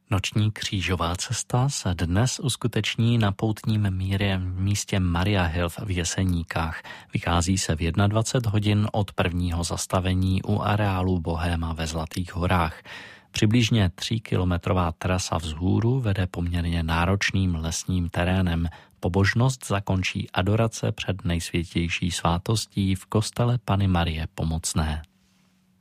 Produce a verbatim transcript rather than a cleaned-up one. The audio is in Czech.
Noční křížová cesta se dnes uskuteční na poutním místě Maria Hill v Jeseníkách. Vychází se v dvacet jedna hodin od prvního zastavení u areálu Bohéma ve Zlatých horách. Přibližně tříkilometrová trasa vzhůru vede poměrně náročným lesním terénem. Pobožnost zakončí adorace před nejsvětější svátostí v kostele Panny Marie Pomocné.